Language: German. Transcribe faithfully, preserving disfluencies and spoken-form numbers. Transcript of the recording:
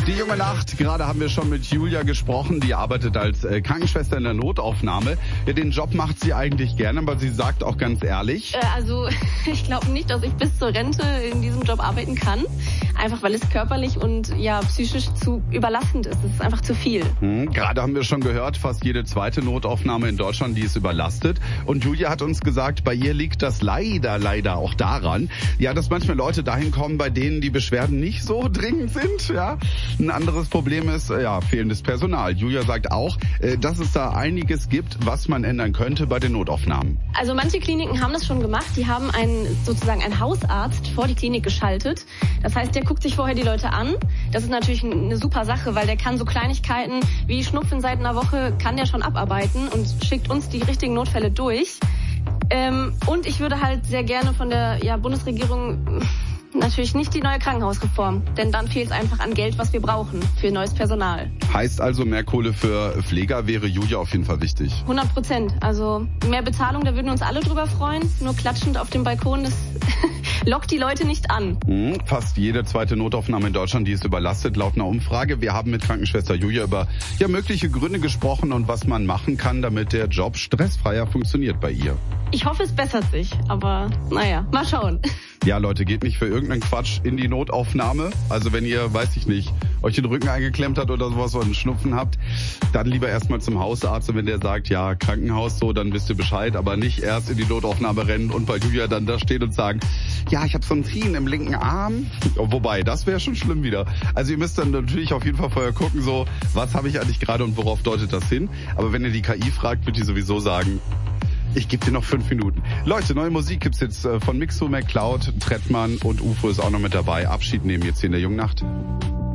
Die junge Nacht, gerade haben wir schon mit Julia gesprochen, die arbeitet als äh, Krankenschwester in der Notaufnahme. Ja, den Job macht sie eigentlich gerne, aber sie sagt auch ganz ehrlich. Äh, also ich glaube nicht, dass ich bis zur Rente in diesem Job arbeiten kann. Einfach weil es körperlich und ja psychisch zu überlastend ist. Es ist einfach zu viel. Hm, gerade haben wir schon gehört, fast jede zweite Notaufnahme in Deutschland, die ist überlastet. Und Julia hat uns gesagt, bei ihr liegt das leider, leider auch daran, ja, dass manchmal Leute dahin kommen, bei denen die Beschwerden nicht so dringend sind, ja. Ein anderes Problem ist, ja, fehlendes Personal. Julia sagt auch, dass es da einiges gibt, was man ändern könnte bei den Notaufnahmen. Also manche Kliniken haben das schon gemacht. Die haben einen, sozusagen einen Hausarzt vor die Klinik geschaltet. Das heißt, der guckt sich vorher die Leute an. Das ist natürlich eine super Sache, weil der kann so Kleinigkeiten wie Schnupfen seit einer Woche, kann der schon abarbeiten und schickt uns die richtigen Notfälle durch. Ähm, und ich würde halt sehr gerne von der ja, Bundesregierung natürlich nicht die neue Krankenhausreform, denn dann fehlt es einfach an Geld, was wir brauchen für neues Personal. Heißt also, mehr Kohle für Pfleger wäre Julia auf jeden Fall wichtig. hundert Prozent. Also mehr Bezahlung, da würden wir uns alle drüber freuen. Nur klatschend auf dem Balkon, das lockt die Leute nicht an. Hm, fast jede zweite Notaufnahme in Deutschland, die ist überlastet, laut einer Umfrage. Wir haben mit Krankenschwester Julia über ja, mögliche Gründe gesprochen und was man machen kann, damit der Job stressfreier funktioniert bei ihr. Ich hoffe, es bessert sich, aber naja, mal schauen. Ja, Leute, geht nicht für irgendeinen Quatsch in die Notaufnahme. Also wenn ihr, weiß ich nicht, euch den Rücken eingeklemmt habt oder sowas oder einen Schnupfen habt, dann lieber erstmal zum Hausarzt. Und wenn der sagt, ja, Krankenhaus so, dann wisst ihr Bescheid. Aber nicht erst in die Notaufnahme rennen und bei Julia dann da stehen und sagen, ja, ich habe so ein Ziehen im linken Arm. Wobei, das wäre schon schlimm wieder. Also ihr müsst dann natürlich auf jeden Fall vorher gucken, so, was habe ich eigentlich gerade und worauf deutet das hin. Aber wenn ihr die K I fragt, wird die sowieso sagen, ich gebe dir noch fünf Minuten. Leute, neue Musik gibt's jetzt äh, von Mixo, McCloud, Trettmann und U F O ist auch noch mit dabei. Abschied nehmen jetzt hier in der jungen Nacht.